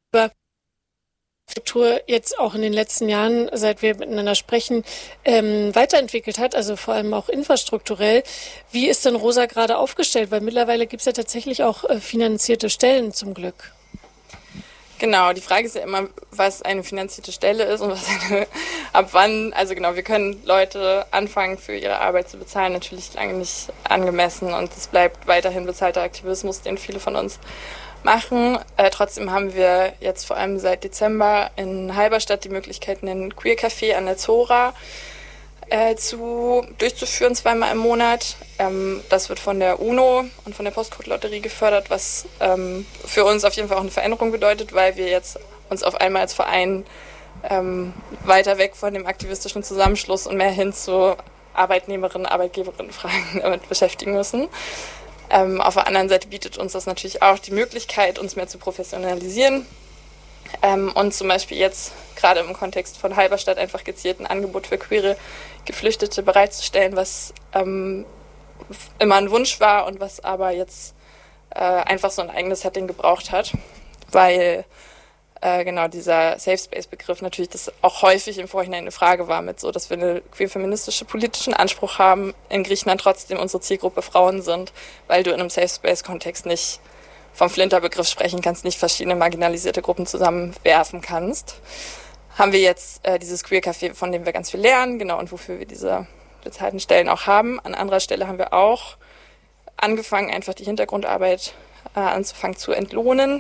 Struktur jetzt auch in den letzten Jahren, seit wir miteinander sprechen, weiterentwickelt hat, also vor allem auch infrastrukturell. Wie ist denn Rosa gerade aufgestellt? Weil mittlerweile gibt es ja tatsächlich auch finanzierte Stellen zum Glück. Genau, die Frage ist ja immer, was eine finanzierte Stelle ist und ab wann. Also genau, wir können Leute anfangen, für ihre Arbeit zu bezahlen, natürlich lange nicht angemessen und es bleibt weiterhin bezahlter Aktivismus, den viele von uns machen. Trotzdem haben wir jetzt vor allem seit Dezember in Halberstadt die Möglichkeit, einen Queer-Café an der Zora durchzuführen, 2-mal im Monat. Das wird von der UNO und von der Postcode-Lotterie gefördert, was für uns auf jeden Fall auch eine Veränderung bedeutet, weil wir jetzt uns auf einmal als Verein weiter weg von dem aktivistischen Zusammenschluss und mehr hin zu Arbeitnehmerinnen, Arbeitgeberinnen-Fragen damit beschäftigen müssen. Auf der anderen Seite bietet uns das natürlich auch die Möglichkeit, uns mehr zu professionalisieren und zum Beispiel jetzt gerade im Kontext von Halberstadt einfach gezielt ein Angebot für queere Geflüchtete bereitzustellen, was immer ein Wunsch war und was aber jetzt einfach so ein eigenes Setting gebraucht hat, weil genau dieser Safe Space Begriff natürlich das auch häufig im Vorhinein eine Frage war mit so, dass wir einen queer-feministischen politischen Anspruch haben, in Griechenland trotzdem unsere Zielgruppe Frauen sind, weil du in einem Safe Space Kontext nicht vom Flinter-Begriff sprechen kannst, nicht verschiedene marginalisierte Gruppen zusammenwerfen kannst. Haben wir jetzt dieses Queer-Café, von dem wir ganz viel lernen, genau, und wofür wir diese bezahlten Stellen auch haben. An anderer Stelle haben wir auch angefangen, einfach die Hintergrundarbeit anzufangen zu entlohnen,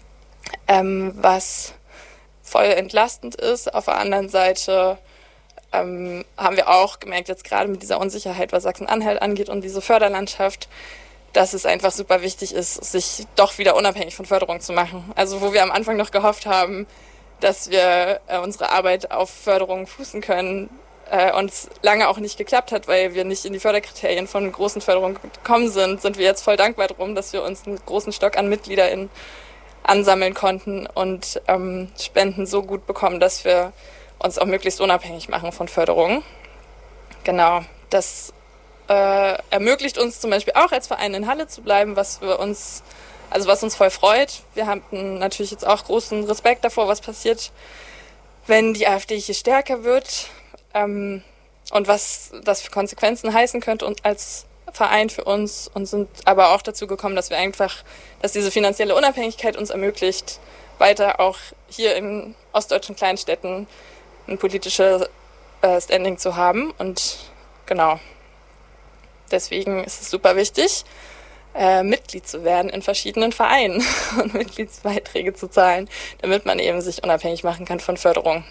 was voll entlastend ist. Auf der anderen Seite haben wir auch gemerkt, jetzt gerade mit dieser Unsicherheit, was Sachsen-Anhalt angeht und diese Förderlandschaft, dass es einfach super wichtig ist, sich doch wieder unabhängig von Förderung zu machen. Also wo wir am Anfang noch gehofft haben, dass wir unsere Arbeit auf Förderung fußen können und es lange auch nicht geklappt hat, weil wir nicht in die Förderkriterien von großen Förderungen gekommen sind wir jetzt voll dankbar drum, dass wir uns einen großen Stock an MitgliederInnen ansammeln konnten und Spenden so gut bekommen, dass wir uns auch möglichst unabhängig machen von Förderungen. Genau, das ermöglicht uns zum Beispiel auch als Verein in Halle zu bleiben, was uns voll freut. Wir haben natürlich jetzt auch großen Respekt davor, was passiert, wenn die AfD hier stärker wird und was das für Konsequenzen heißen könnte und als Verein für uns und sind aber auch dazu gekommen, dass diese finanzielle Unabhängigkeit uns ermöglicht, weiter auch hier in ostdeutschen Kleinstädten ein politisches Standing zu haben und genau. Deswegen ist es super wichtig, Mitglied zu werden in verschiedenen Vereinen und Mitgliedsbeiträge zu zahlen, damit man eben sich unabhängig machen kann von Förderung.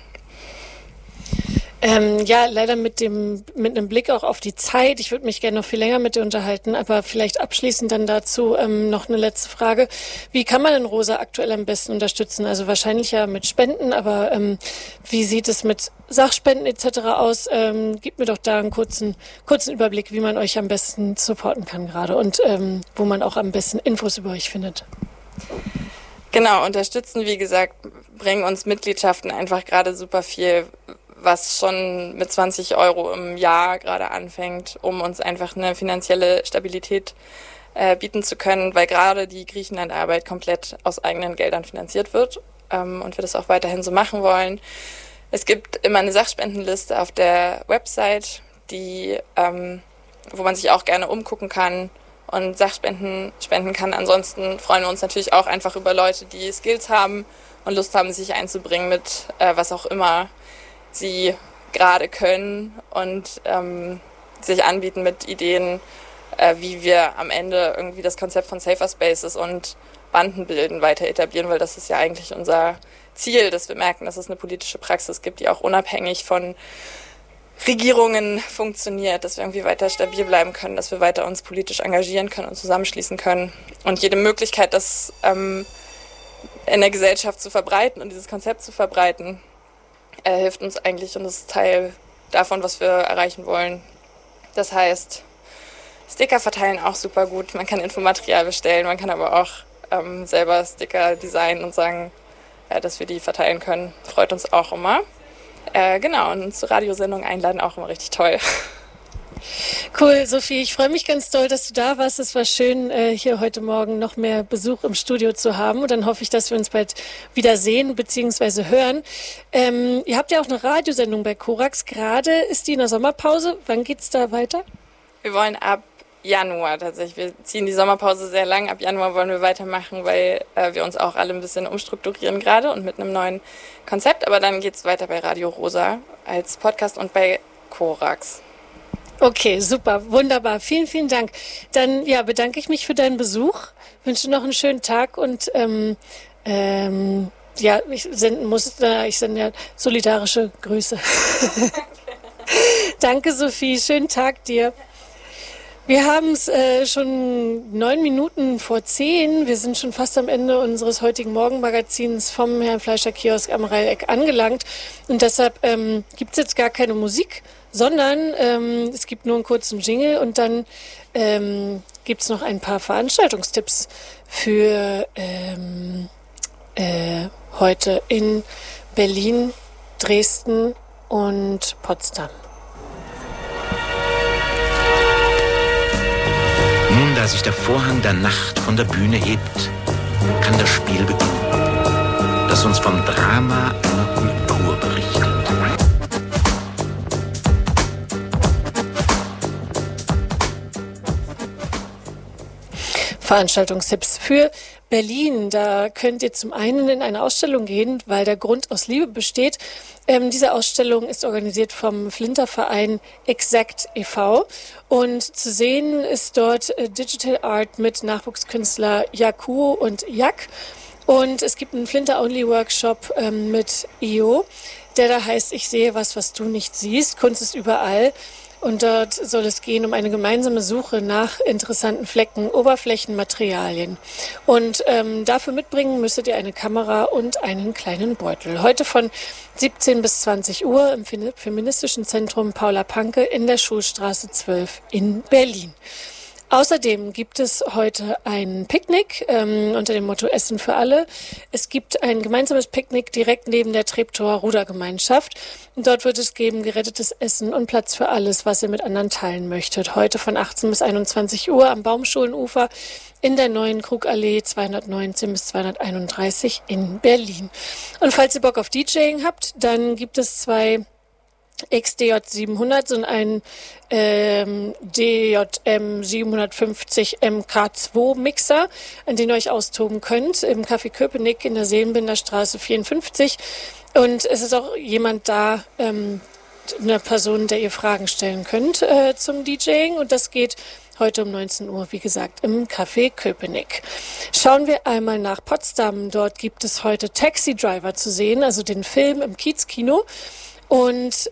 Ja, leider mit einem Blick auch auf die Zeit. Ich würde mich gerne noch viel länger mit dir unterhalten, aber vielleicht abschließend dann dazu noch eine letzte Frage. Wie kann man denn Rosa aktuell am besten unterstützen? Also wahrscheinlich ja mit Spenden, aber wie sieht es mit Sachspenden etc. aus? Gib mir doch da einen kurzen Überblick, wie man euch am besten supporten kann gerade und wo man auch am besten Infos über euch findet. Genau, unterstützen, wie gesagt, bringen uns Mitgliedschaften einfach gerade super viel, was schon mit 20 € im Jahr gerade anfängt, um uns einfach eine finanzielle Stabilität bieten zu können, weil gerade die Griechenlandarbeit komplett aus eigenen Geldern finanziert wird und wir das auch weiterhin so machen wollen. Es gibt immer eine Sachspendenliste auf der Website, wo man sich auch gerne umgucken kann und Sachspenden spenden kann. Ansonsten freuen wir uns natürlich auch einfach über Leute, die Skills haben und Lust haben, sich einzubringen mit was auch immer sie gerade können und sich anbieten mit Ideen, wie wir am Ende irgendwie das Konzept von Safer Spaces und Bandenbilden weiter etablieren, weil das ist ja eigentlich unser Ziel, dass wir merken, dass es eine politische Praxis gibt, die auch unabhängig von Regierungen funktioniert, dass wir irgendwie weiter stabil bleiben können, dass wir weiter uns politisch engagieren können und zusammenschließen können. Und jede Möglichkeit, das in der Gesellschaft zu verbreiten und dieses Konzept zu verbreiten, hilft uns eigentlich und ist Teil davon, was wir erreichen wollen. Das heißt, Sticker verteilen auch super gut. Man kann Infomaterial bestellen, man kann aber auch selber Sticker designen und sagen, dass wir die verteilen können. Freut uns auch immer. Genau, und zur Radiosendung einladen auch immer richtig toll. Cool, Sophie, ich freue mich ganz doll, dass du da warst. Es war schön, hier heute Morgen noch mehr Besuch im Studio zu haben. Und dann hoffe ich, dass wir uns bald wieder sehen bzw. hören. Ihr habt ja auch eine Radiosendung bei Korax. Gerade ist die in der Sommerpause. Wann geht's da weiter? Wir wollen ab Januar tatsächlich. Wir ziehen die Sommerpause sehr lang. Ab Januar wollen wir weitermachen, weil wir uns auch alle ein bisschen umstrukturieren gerade und mit einem neuen Konzept. Aber dann geht's weiter bei Radio Rosa als Podcast und bei Korax. Okay, super, wunderbar. Vielen, vielen Dank. Dann bedanke ich mich für deinen Besuch. Wünsche noch einen schönen Tag und ich sende solidarische Grüße. Danke, Sophie. Schönen Tag dir. Wir haben es schon 9 Minuten vor 10. Wir sind schon fast am Ende unseres heutigen Morgenmagazins vom Herrn Fleischer Kiosk am Reileck angelangt. Und deshalb gibt es jetzt gar keine Musik, sondern es gibt nur einen kurzen Jingle und dann gibt es noch ein paar Veranstaltungstipps für heute in Berlin, Dresden und Potsdam. Nun, da sich der Vorhang der Nacht von der Bühne hebt, kann das Spiel beginnen, das uns vom Drama einer Kultur berichtet. Veranstaltungstipps für Berlin. Da könnt ihr zum einen in eine Ausstellung gehen, weil der Grund aus Liebe besteht. Diese Ausstellung ist organisiert vom Flinterverein Exact e.V. und zu sehen ist dort Digital Art mit Nachwuchskünstler Yaku und Yak. Und es gibt einen Flinter-Only-Workshop mit IO, der da heißt, ich sehe was du nicht siehst. Kunst ist überall. Und dort soll es gehen um eine gemeinsame Suche nach interessanten Flecken, Oberflächen, Materialien. Und dafür mitbringen müsstet ihr eine Kamera und einen kleinen Beutel. Heute von 17 bis 20 Uhr im Feministischen Zentrum Paula Panke in der Schulstraße 12 in Berlin. Außerdem gibt es heute ein Picknick unter dem Motto Essen für alle. Es gibt ein gemeinsames Picknick direkt neben der Treptower Rudergemeinschaft. Und dort wird es geben gerettetes Essen und Platz für alles, was ihr mit anderen teilen möchtet. Heute von 18 bis 21 Uhr am Baumschulenufer in der neuen Krugallee 219 bis 231 in Berlin. Und falls ihr Bock auf DJing habt, dann gibt es 2 XDJ 700 und ein DJM 750 MK2 Mixer, an den ihr euch austoben könnt, im Café Köpenick in der Seelenbinderstraße 54. Und es ist auch jemand da, eine Person, der ihr Fragen stellen könnt zum DJing. Und das geht heute um 19 Uhr, wie gesagt, im Café Köpenick. Schauen wir einmal nach Potsdam. Dort gibt es heute Taxi Driver zu sehen, also den Film im Kiezkino. Und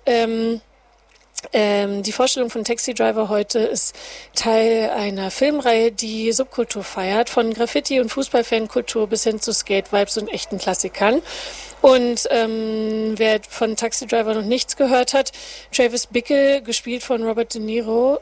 die Vorstellung von Taxi Driver heute ist Teil einer Filmreihe, die Subkultur feiert, von Graffiti- und Fußballfankultur bis hin zu Skate-Vibes und echten Klassikern. Und wer von Taxi Driver noch nichts gehört hat, Travis Bickle, gespielt von Robert De Niro,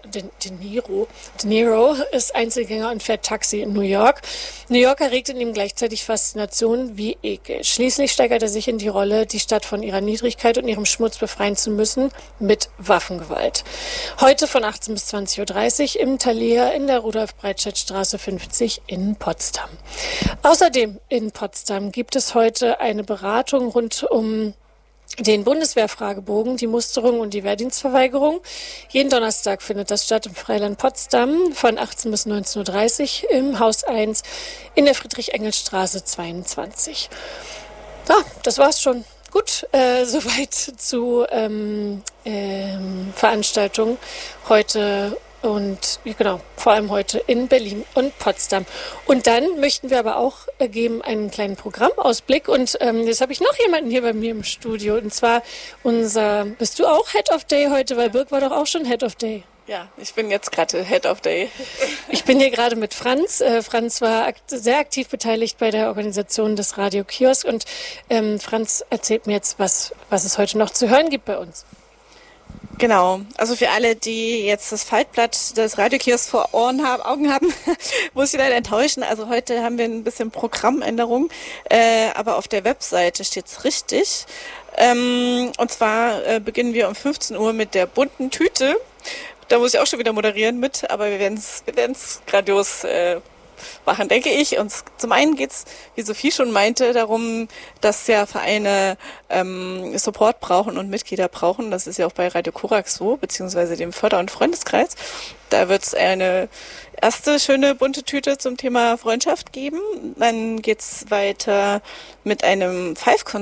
ist Einzelgänger und fährt Taxi in New York. New York erregt in ihm gleichzeitig Faszination wie Ekel. Schließlich steigert er sich in die Rolle, die Stadt von ihrer Niedrigkeit und ihrem Schmutz befreien zu müssen, mit Waffengewalt. Heute von 18 bis 20.30 Uhr im Thalia in der Rudolf-Breitscheid-Straße 50 in Potsdam. Außerdem in Potsdam gibt es heute eine Beratung rund um den Bundeswehrfragebogen, die Musterung und die Wehrdienstverweigerung. Jeden Donnerstag findet das statt im Freiland Potsdam von 18 bis 19.30 Uhr im Haus 1 in der Friedrich-Engels-Straße 22. Ja, das war's schon. Gut, soweit zu Veranstaltungen heute und genau, vor allem heute in Berlin und Potsdam. Und dann möchten wir aber auch geben einen kleinen Programmausblick. Und jetzt habe ich noch jemanden hier bei mir im Studio. Und zwar bist du auch Head of Day heute? Weil Birk war doch auch schon Head of Day. Ja, ich bin jetzt gerade Head of Day. Ich bin hier gerade mit Franz. Franz war sehr aktiv beteiligt bei der Organisation des Radio Kiosk. Und Franz erzählt mir jetzt, was es heute noch zu hören gibt bei uns. Genau, also für alle, die jetzt das Faltblatt des Radiokiosks vor Augen haben, muss ich leider enttäuschen. Also heute haben wir ein bisschen Programmänderung, aber auf der Webseite steht's richtig. Und zwar beginnen wir um 15 Uhr mit der bunten Tüte. Da muss ich auch schon wieder moderieren mit, aber wir werden's grandios machen, denke ich. Und zum einen geht's, wie Sophie schon meinte, darum, dass ja Vereine Support brauchen und Mitglieder brauchen. Das ist ja auch bei Radio Korax so, beziehungsweise dem Förder- und Freundeskreis. Da wird es eine erste schöne bunte Tüte zum Thema Freundschaft geben. Dann geht's weiter mit einem Five